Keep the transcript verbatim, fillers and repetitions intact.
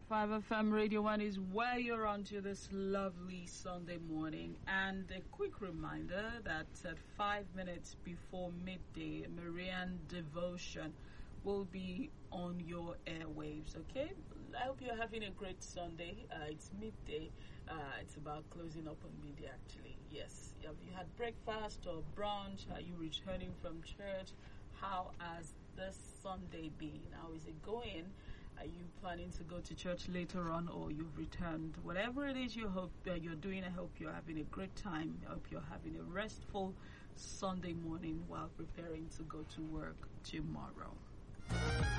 five F M Radio one is where you're on to this lovely Sunday morning. And a quick reminder that at five minutes before midday, Marian Devotion will be on your airwaves, okay? I hope you're having a great Sunday. Uh, it's midday. Uh, it's about closing up on midday, actually. Yes. Have you had breakfast or brunch? Are you returning from church? How has this Sunday been? How is it going? Are you planning to go to church later on, or you've returned? Whatever it is you hope uh, you're doing, I hope you're having a great time. I hope you're having a restful Sunday morning while preparing to go to work tomorrow.